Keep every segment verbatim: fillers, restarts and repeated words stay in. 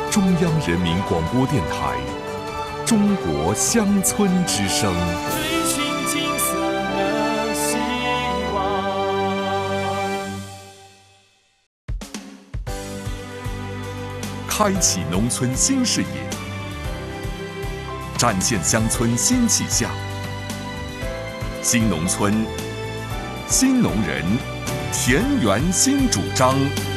中央人民广播电台中国乡村之声。 追寻金色的希望， 开启农村新视野，展现乡村新气象。新农村，新农人，田园新主张。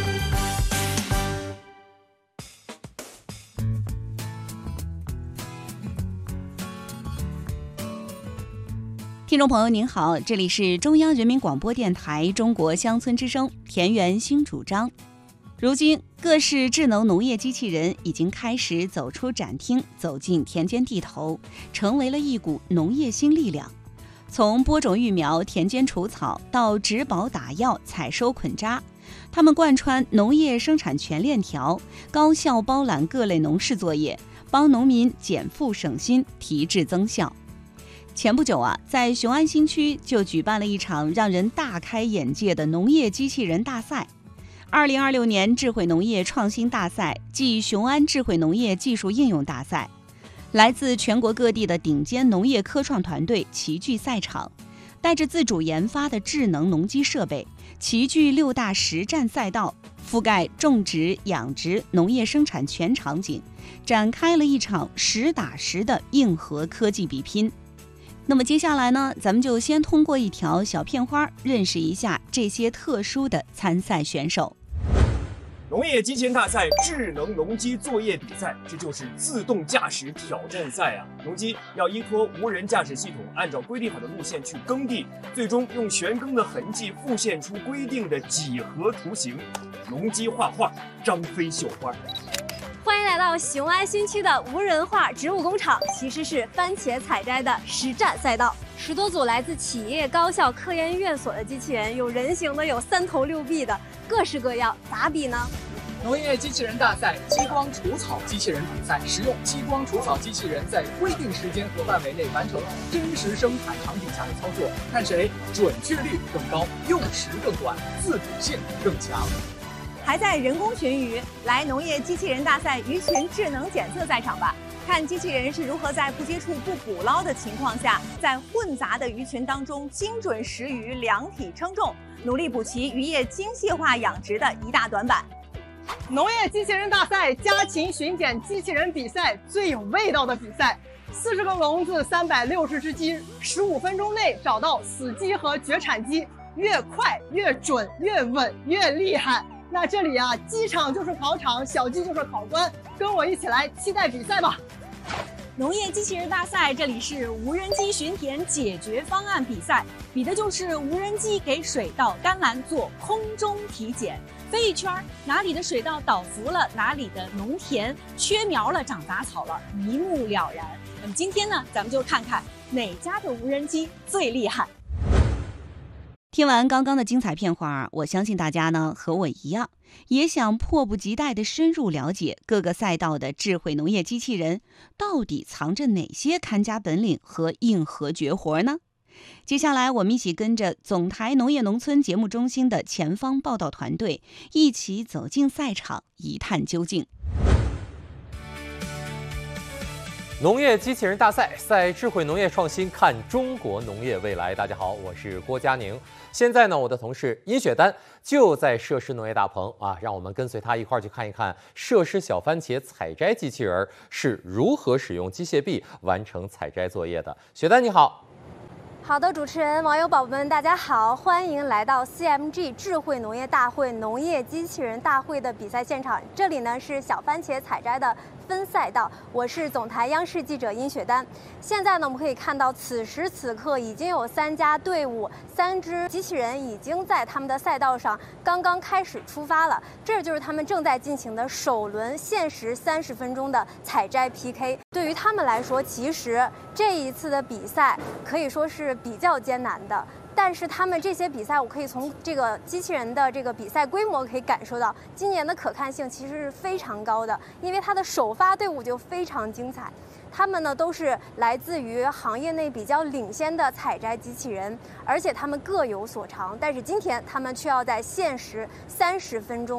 听众朋友您好，这里是中央人民广播电台中国乡村之声田园新主张。如今各式智能农业机器人已经开始走出展厅，走进田间地头，成为了一股农业新力量。从播种育苗、田间除草到植保打药、采收捆扎，他们贯穿农业生产全链条，高效包揽各类农事作业，帮农民减负省心，提质增效。前不久啊，在雄安新区就举办了一场让人大开眼界的农业机器人大赛。二零二六年智慧农业创新大赛暨雄安智慧农业技术应用大赛，来自全国各地的顶尖农业科创团队齐聚赛场，带着自主研发的智能农机设备，齐聚六大实战赛道，覆盖种植、养殖、农业生产全场景，展开了一场实打实的硬核科技比拼。那么接下来呢，咱们就先通过一条小片花认识一下这些特殊的参赛选手。 农业机器人大赛智能农机作业比赛，这就是自动驾驶挑战赛啊！农机要依托无人驾驶系统，按照规定好的路线去耕地，最终用旋耕的痕迹复现出规定的几何图形。农机画画，张飞绣花。 欢迎来到雄安新区的无人化植物工厂，其实是番茄采摘的实战赛道。十多组来自企业、高校、科研院所的机器人，有人形的，有三头六臂的，各式各样，咋比呢？ 农业机器人大赛激光除草机器人比赛，使用激光除草机器人在规定时间和范围内完成真实生产场景下的操作，看谁准确率更高，用时更短，自主性更强。 还在人工群鱼，来农业机器人大赛鱼群智能检测赛场吧，看机器人是如何在不接触、不捕捞的情况下，在混杂的鱼群当中精准识鱼、量体称重，努力补齐渔业精细化养殖的一大短板。 农业机器人大赛家禽巡检机器人比赛，最有味道的比赛。四十个笼子，三百六十只鸡，十五分钟内找到死鸡和绝产鸡，越快越准，越稳越厉害。那这里啊，鸡场就是考场，小鸡就是考官，跟我一起来期待比赛吧。 农业机器人大赛，这里是无人机巡田解决方案比赛，比的就是无人机给水稻、甘蓝做空中体检，飞一圈，哪里的水稻倒伏了，哪里的农田缺苗了、长杂草了，一目了然。那么今天呢，咱们就看看哪家的无人机最厉害。 听完刚刚的精彩片花，我相信大家呢和我一样，也想迫不及待地深入了解各个赛道的智慧农业机器人到底藏着哪些看家本领和硬核绝活呢？接下来我们一起跟着总台农业农村节目中心的前方报道团队一起走进赛场，一探究竟。 农业机器人大赛赛智慧农业创新，看中国农业未来。大家好，我是郭佳宁。现在呢，我的同事殷雪丹就在设施农业大棚啊，让我们跟随他一块儿去看一看设施小番茄采摘机器人是如何使用机械臂完成采摘作业的。雪丹你好。 好的，主持人、网友宝宝们，大家好，欢迎来到 C M G 智慧农业大会农业机器人大会的比赛现场。这里呢是小番茄采摘的分赛道，我是总台央视记者殷雪丹。现在呢，我们可以看到，此时此刻已经有三家队伍、三只机器人已经在他们的赛道上刚刚开始出发了。这就是他们正在进行的首轮限时三十分钟的采摘 P K。对于他们来说，其实这一次的比赛可以说是比较艰难的，但是他们这些比赛，我可以从这个机器人的这个比赛规模可以感受到，今年的可看性其实是非常高的，因为它的首发队伍就非常精彩。他们呢都是来自于行业内比较领先的采摘机器人，而且他们各有所长，但是今天他们却要在限时三十分钟